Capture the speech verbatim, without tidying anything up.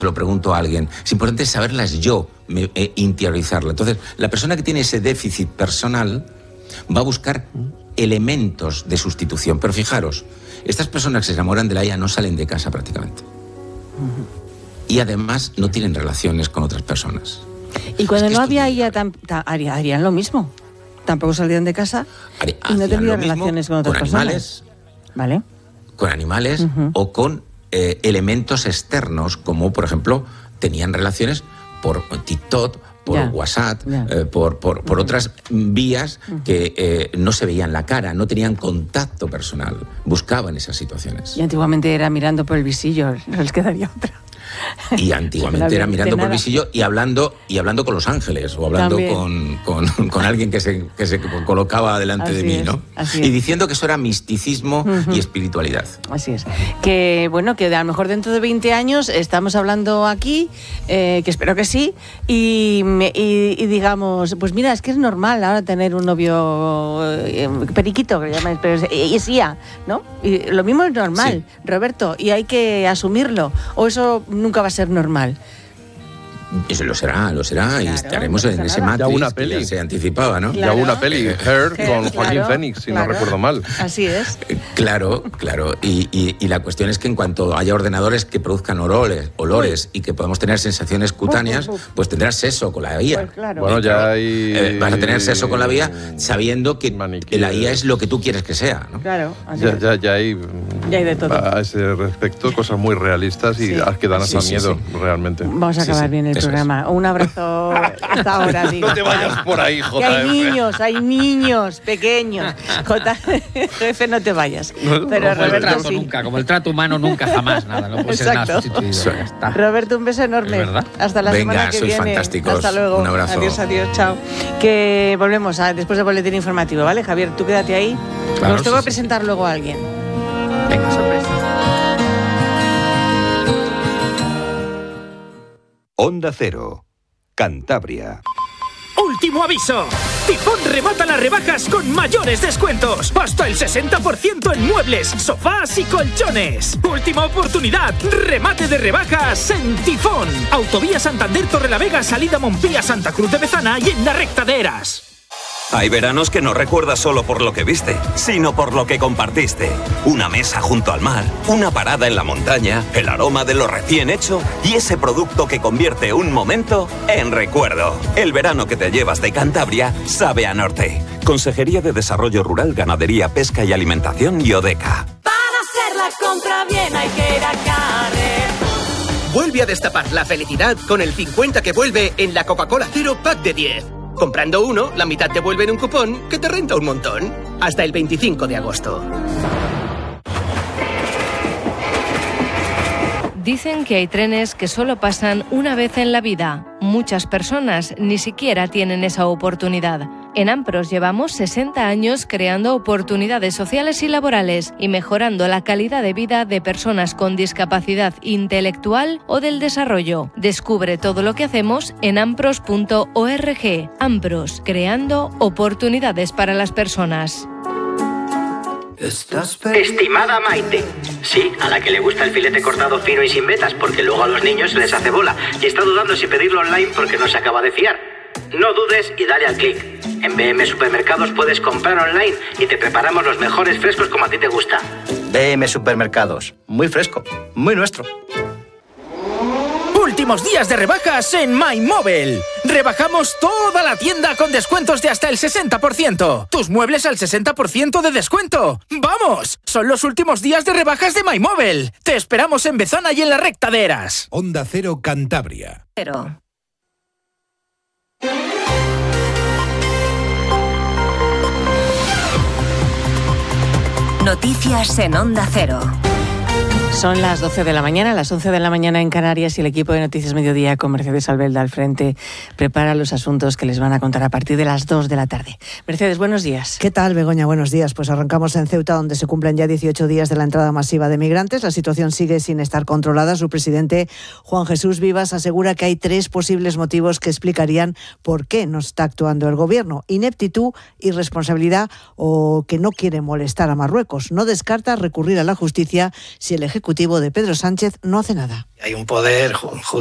lo pregunto a alguien. Es importante saberlas yo, me, eh, interiorizarla. Entonces, la persona que tiene ese déficit personal va a buscar elementos de sustitución. Pero fijaros, estas personas que se enamoran de la I A no salen de casa prácticamente. Uh-huh. Y además no tienen relaciones con otras personas. Y cuando es que no había I A, tan, tan, harían lo mismo. Tampoco salían de casa Haría, y no tenían relaciones con otras con personas. Animales, ¿vale? Con animales uh-huh. o con eh, elementos externos, como por ejemplo, tenían relaciones por TikTok, por yeah. WhatsApp, yeah. Eh, por, por, por uh-huh. otras vías uh-huh. que eh, no se veían la cara, no tenían contacto personal, buscaban esas situaciones. Y antiguamente era mirando por el visillo, no les quedaría otra. Y antiguamente era mirando por el visillo y hablando y hablando con los ángeles o hablando con, con, con alguien que se, que se colocaba delante así de mí, es, ¿no? Y diciendo que eso era misticismo uh-huh. y espiritualidad. Así es. Que bueno, que a lo mejor dentro de veinte años estamos hablando aquí, eh, que espero que sí, y, y, y digamos, pues mira, es que es normal ahora tener un novio eh, periquito, que llaman, pero es, es I A, ¿no? Y lo mismo es normal, sí. Roberto, y hay que asumirlo. O eso nunca va a ser normal. Eso lo será, lo será, claro, y estaremos en ese Matrix ya una peli. Que ya se anticipaba, ¿no? Claro. Ya una peli, Her, con claro, Joaquín Phoenix, si claro. no recuerdo mal. Así es. Claro, claro, y, y, y la cuestión es que en cuanto haya ordenadores que produzcan olores, olores y que podamos tener sensaciones cutáneas, uf, uf, uf. pues tendrás sexo con la I A. Pues claro. Bueno, ya hay... Eh, vas a tener sexo con la I A sabiendo que maniquí, la I A es lo que tú quieres que sea, ¿no? Claro. Así ya, ya, ya hay... Ya hay de todo. A ese respecto, cosas muy realistas y sí. que dan hasta sí, miedo, sí, sí. realmente. Vamos a acabar sí, sí. bien el Eso programa. Es. Un abrazo hasta ahora, digo. No te vayas por ahí, J F. Que hay niños, hay niños pequeños. J F, no te vayas. No, Pero como Roberto, el trato sí. nunca, como el trato humano nunca jamás, nada. No puede ser nada sustituido. Ya está. Roberto, un beso enorme. Hasta la Venga, semana que sois viene. Fantásticos. Hasta luego. Un abrazo. Adiós, adiós, chao. Que volvemos a, después del boletín informativo, ¿vale, Javier? Tú quédate ahí. Claro, Nos tengo sí, que presentar sí. luego a alguien. Venga, sorpresa. Onda Cero, Cantabria. ¡Último aviso! Tifón remata las rebajas con mayores descuentos. Hasta el sesenta por ciento en muebles, sofás y colchones. Última oportunidad. Remate de rebajas en Tifón. Autovía Santander Torrelavega, salida Montpía, Santa Cruz de Bezana y en la recta de Eras. Hay veranos que no recuerdas solo por lo que viste, sino por lo que compartiste. Una mesa junto al mar, una parada en la montaña, el aroma de lo recién hecho y ese producto que convierte un momento en recuerdo. El verano que te llevas de Cantabria sabe a norte. Consejería de Desarrollo Rural, Ganadería, Pesca y Alimentación y Odeca. Para hacer la compra bien hay que ir a Carrer. Vuelve a destapar la felicidad con el cincuenta que vuelve en la Coca-Cola Cero Pack de diez. Comprando uno, la mitad te vuelve en un cupón que te renta un montón. Hasta el veinticinco de agosto. Dicen que hay trenes que solo pasan una vez en la vida. Muchas personas ni siquiera tienen esa oportunidad. En Ampros llevamos sesenta años creando oportunidades sociales y laborales y mejorando la calidad de vida de personas con discapacidad intelectual o del desarrollo. Descubre todo lo que hacemos en ampros punto org. Ampros, creando oportunidades para las personas. Estimada Maite, sí, a la que le gusta el filete cortado fino y sin vetas, porque luego a los niños se les hace bola, y está dudando si pedirlo online porque no se acaba de fiar. No dudes y dale al clic. En B M Supermercados puedes comprar online y te preparamos los mejores frescos como a ti te gusta. B M Supermercados, muy fresco, muy nuestro. Últimos días de rebajas en MyMobile. Rebajamos toda la tienda con descuentos de hasta el sesenta por ciento. Tus muebles al sesenta por ciento de descuento. ¡Vamos! Son los últimos días de rebajas de MyMobile. Te esperamos en Bezana y en la recta de Eras. Onda Cero Cantabria. Cero. Noticias en Onda Cero. Son las doce de la mañana, las once de la mañana en Canarias y el equipo de Noticias Mediodía con Mercedes Albelda al frente prepara los asuntos que les van a contar a partir de las dos de la tarde. Mercedes, buenos días. ¿Qué tal, Begoña? Buenos días. Pues arrancamos en Ceuta, donde se cumplen ya dieciocho días de la entrada masiva de migrantes. La situación sigue sin estar controlada. Su presidente, Juan Jesús Vivas, asegura que hay tres posibles motivos que explicarían por qué no está actuando el gobierno: ineptitud, irresponsabilidad o que no quiere molestar a Marruecos. No descarta recurrir a la justicia si el Ejecutivo Ejecutivo de Pedro Sánchez no hace nada. Hay un poder